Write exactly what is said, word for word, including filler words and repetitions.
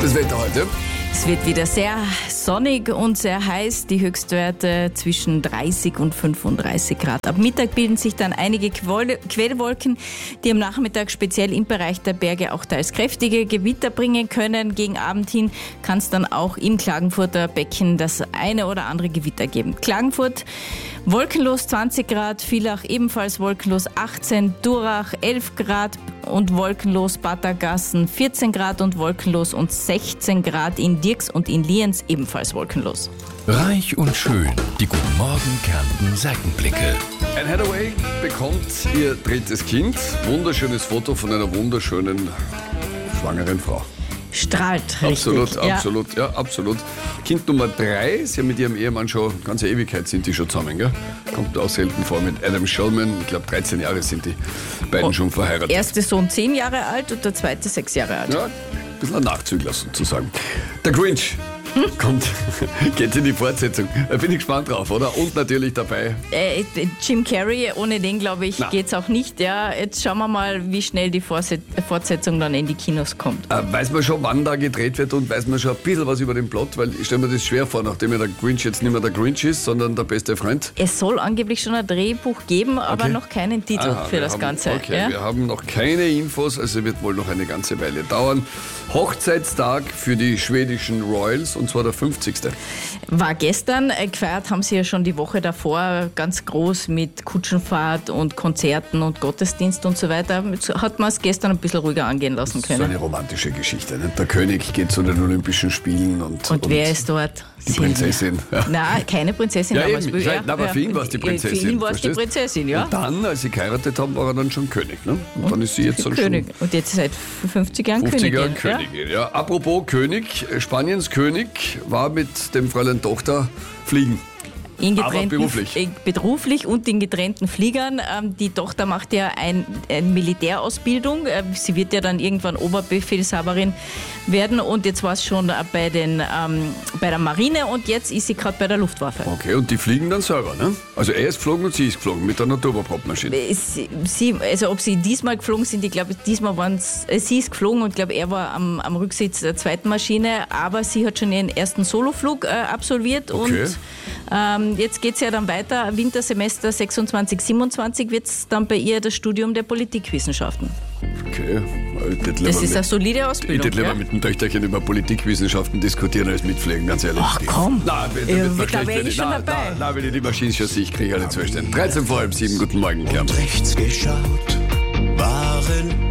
Das Wetter heute. Es wird wieder sehr sonnig und sehr heiß, die Höchstwerte zwischen dreißig und fünfunddreißig Grad. Ab Mittag bilden sich dann einige Quellwolken, die am Nachmittag speziell im Bereich der Berge auch teils kräftige Gewitter bringen können. Gegen Abend hin kann es dann auch im Klagenfurter Becken das eine oder andere Gewitter geben. Klagenfurt wolkenlos zwanzig Grad, Villach ebenfalls wolkenlos achtzehn, Durach elf Grad und wolkenlos, Bad Gassen vierzehn Grad und wolkenlos und sechzehn Grad in Dirks und in Lienz ebenfalls wolkenlos. Reich und schön, die Guten Morgen Kärnten Seitenblicke. Anne Hathaway bekommt ihr drittes Kind. Wunderschönes Foto von einer wunderschönen schwangeren Frau. Strahlt richtig. Absolut, ja. absolut, ja, absolut. Kind Nummer drei, sie haben mit ihrem Ehemann schon, ganze Ewigkeit sind die schon zusammen, gell? Kommt auch selten vor mit Adam Shulman, ich glaube dreizehn Jahre sind die beiden oh, schon verheiratet. Der erste Sohn zehn Jahre alt und der zweite sechs Jahre alt. Ja, ein bisschen ein Nachzügler sozusagen. Der Grinch. Kommt, geht in die Fortsetzung. Da bin ich gespannt drauf, oder? Und natürlich dabei. Äh, Jim Carrey, ohne den, glaube ich, Na. geht's auch nicht. Ja, jetzt schauen wir mal, wie schnell die Vorset- Fortsetzung dann in die Kinos kommt. Äh, weiß man schon, wann da gedreht wird und weiß man schon ein bisschen was über den Plot? Weil ich stelle mir das schwer vor, nachdem ja der Grinch jetzt nicht mehr der Grinch ist, sondern der beste Freund. Es soll angeblich schon ein Drehbuch geben, aber Okay. noch keinen Titel Aha, für wir das haben, Ganze. Okay, ja? wir haben noch keine Infos, also wird wohl noch eine ganze Weile dauern. Hochzeitstag für die schwedischen Royals, und zwar der fünfzigste War gestern, äh, gefeiert haben sie ja schon die Woche davor ganz groß mit Kutschenfahrt und Konzerten und Gottesdienst und so weiter. Jetzt hat man es gestern ein bisschen ruhiger angehen lassen Das ist so können. eine romantische Geschichte. Nicht? Der König geht zu den Olympischen Spielen und, Und wer ist dort? die Prinzessin. Ja. Nein, keine Prinzessin. Ja, aber eben. es- Ich weiß, na, aber für ihn war es die Prinzessin. Für ihn war es die verstehst? Prinzessin, ja. Und dann, als sie geheiratet haben, war er dann schon König. Ne? Und dann ist sie jetzt dann König. Und jetzt seit fünfzig Jahren schon fünfzig Jahre Königin. Ja? Königin. Ja. Apropos König, Spaniens König war mit dem Fräulein Tochter fliegen. In Aber getrennten, beruflich. äh, beruflich und in getrennten Fliegern. Ähm, die Tochter macht ja ein, eine Militärausbildung. Äh, sie wird ja dann irgendwann Oberbefehlshaberin werden. Und jetzt war es schon äh, bei, den, ähm, bei der Marine und jetzt ist sie gerade bei der Luftwaffe. Okay, und die fliegen dann selber, ne? Also er ist geflogen und sie ist geflogen mit einer Turboprop-Maschine. Äh, Sie, sie, also ob sie diesmal geflogen sind, ich glaube, diesmal waren äh, sie ist geflogen und ich glaube, er war am, am Rücksitz der zweiten Maschine. Aber sie hat schon ihren ersten Soloflug äh, absolviert. Okay. Und ähm, jetzt geht es ja dann weiter. Wintersemester sechsundzwanzig, siebenundzwanzig wird es dann bei ihr das Studium der Politikwissenschaften. Okay. Ich hätte lieber Das ist mit- eine solide Ich Ausbildung. hätte lieber Ja? mit dem Töchterchen über Politikwissenschaften diskutieren als mitfliegen, ganz ehrlich. Ach, komm. Nein, da Ja, wird man da schlecht, wär wenn ich ich, schon nein, dabei. nein, nein, wenn ich die Maschine schon sehe, ich kriege alle zwei Stunden. dreizehn vor halb sieben, guten Morgen, Kärnten. Rechts geschaut, waren